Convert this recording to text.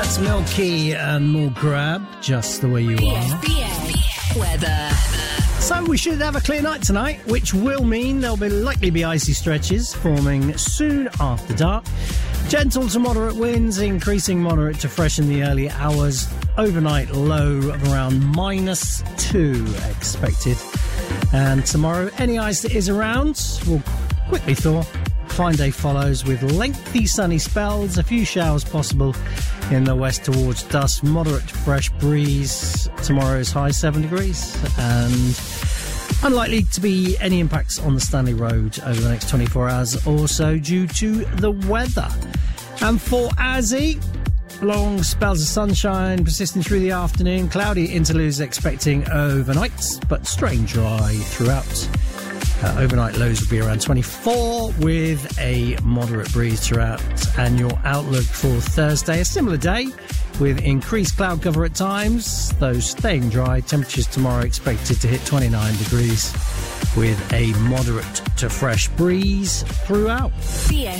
That's Milky and more Grab, Just the Way You Are. Weather. So we should have a clear night tonight, which will mean there'll likely be icy stretches forming soon after dark. Gentle to moderate winds, increasing moderate to fresh in the early hours. Overnight low of around -2 expected. And tomorrow, any ice that is around will quickly thaw. Fine day follows with lengthy sunny spells, a few showers possible in the west towards dusk. Moderate fresh breeze. Tomorrow's high 7 degrees, and unlikely to be any impacts on the Stanley Road over the next 24 hours or so due to the weather. And for Azzy, long spells of sunshine persisting through the afternoon. Cloudy interludes expecting overnight, but stray and dry throughout. Overnight lows will be around 24 with a moderate breeze throughout. And your outlook for Thursday, a similar day with increased cloud cover at times, though staying dry. Temperatures tomorrow expected to hit 29 degrees with a moderate to fresh breeze throughout.